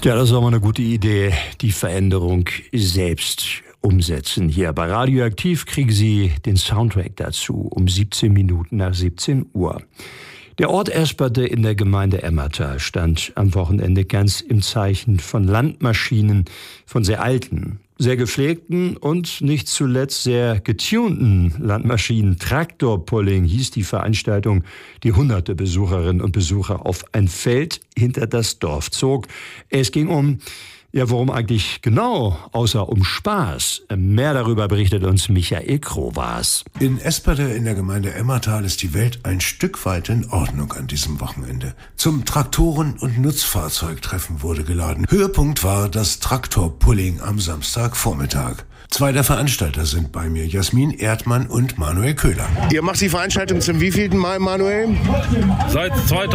Ja, das war mal eine gute Idee, die Veränderung selbst umsetzen. Hier bei Radioaktiv kriegen Sie den Soundtrack dazu um 17 Minuten nach 17 Uhr. Der Ort Esperte in der Gemeinde Emmertal stand am Wochenende ganz im Zeichen von Landmaschinen, von sehr alten, sehr gepflegten und nicht zuletzt sehr getunten Landmaschinen. Traktorpulling hieß die Veranstaltung, die hunderte Besucherinnen und Besucher auf ein Feld hinter das Dorf zog. Es ging worum eigentlich genau, außer um Spaß. Mehr darüber berichtet uns Michael Krowas. In Esperte in der Gemeinde Emmertal ist die Welt ein Stück weit in Ordnung an diesem Wochenende. Zum Traktoren- und Nutzfahrzeugtreffen wurde geladen. Höhepunkt war das Traktorpulling am Samstagvormittag. Zwei der Veranstalter sind bei mir, Jasmin Erdmann und Manuel Köhler. Ihr macht die Veranstaltung zum wievielten Mal, Manuel? Seit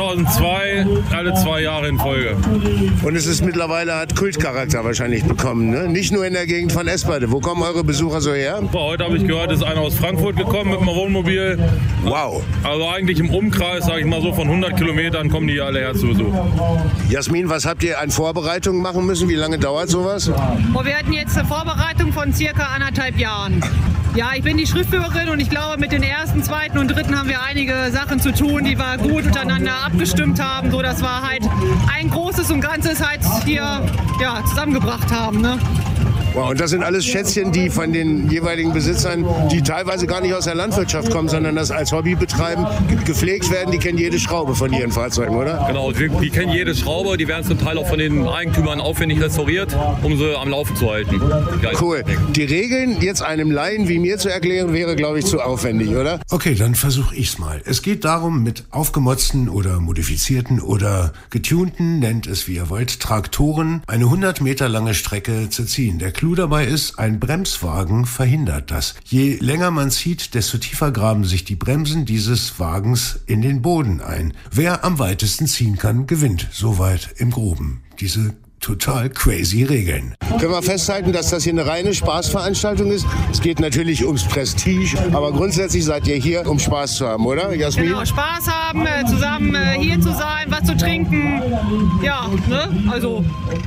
2002, alle 2 Jahre in Folge. Und es ist mittlerweile, hat Kultcharakter wahrscheinlich bekommen, ne? Nicht nur in der Gegend von Esperte. Wo kommen eure Besucher so her? Heute habe ich gehört, ist einer aus Frankfurt gekommen mit dem Wohnmobil. Wow. Also eigentlich im Umkreis, sage ich mal so, von 100 Kilometern kommen die hier alle her zu Besuch. Jasmin, was habt ihr an Vorbereitungen machen müssen? Wie lange dauert sowas? Wir hatten jetzt eine Vorbereitung von circa 1,5 Jahren. Ja, ich bin die Schriftführerin und ich glaube, mit den ersten, zweiten und dritten haben wir einige Sachen zu tun, die wir gut untereinander abgestimmt haben, so dass wir halt ein Großes und Ganzes halt hier zusammengebracht haben. Ne? Wow, und das sind alles Schätzchen, die von den jeweiligen Besitzern, die teilweise gar nicht aus der Landwirtschaft kommen, sondern das als Hobby betreiben, gepflegt werden. Die kennen jede Schraube von ihren Fahrzeugen, oder? Genau, die kennen jede Schraube. Die werden zum Teil auch von den Eigentümern aufwendig restauriert, um sie am Laufen zu halten. Cool. Die Regeln jetzt einem Laien wie mir zu erklären, wäre, glaube ich, zu aufwendig, oder? Okay, dann versuche ich's mal. Es geht darum, mit aufgemotzten oder modifizierten oder getunten, nennt es wie ihr wollt, Traktoren eine 100 Meter lange Strecke zu ziehen. Der Clou dabei ist, ein Bremswagen verhindert das. Je länger man zieht, desto tiefer graben sich die Bremsen dieses Wagens in den Boden ein. Wer am weitesten ziehen kann, gewinnt. Soweit im Groben. Diese total crazy Regeln. Können wir festhalten, dass das hier eine reine Spaßveranstaltung ist? Es geht natürlich ums Prestige, aber grundsätzlich seid ihr hier, um Spaß zu haben, oder, Jasmin? Genau, Spaß haben, zusammen hier zu sein, was zu trinken. Ja, ne? Also...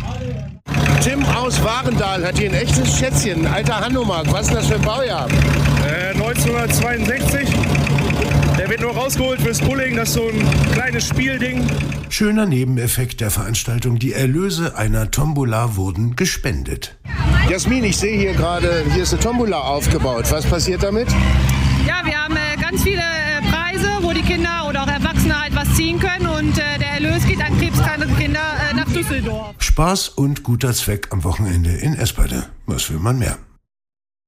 Tim aus Warendal hat hier ein echtes Schätzchen, ein alter Hanomag. Was ist das für ein Baujahr? 1962. Der wird nur rausgeholt fürs Pulling, das ist so ein kleines Spielding. Schöner Nebeneffekt der Veranstaltung, die Erlöse einer Tombola wurden gespendet. Jasmin, ich sehe hier gerade, hier ist eine Tombola aufgebaut. Was passiert damit? Ja, wir haben ganz viele Preise, wo die Kinder oder auch Erwachsene halt was ziehen können und der Erlös geht an krebskranke Kinder nach Düsseldorf. Spaß und guter Zweck am Wochenende in Esperte. Was will man mehr?